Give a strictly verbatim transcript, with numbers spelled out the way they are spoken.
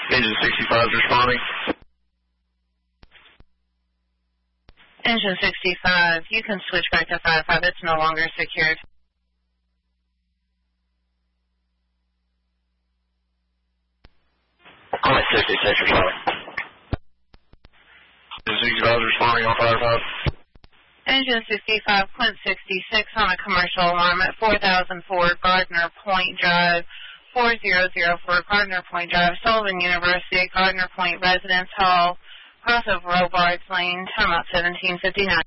Engine sixty-five is responding. Engine sixty-five, you can switch back to five five. It's no longer secured. Quint sixty-six responding. Engine sixty-five is responding on five five. Engine sixty-five, Quint sixty-six on a commercial alarm at four thousand four Gardner Point Drive, four thousand four Gardner Point Drive, Sullivan University, Gardner Point Residence Hall, cross of Robards Lane, timeout seventeen fifty-nine.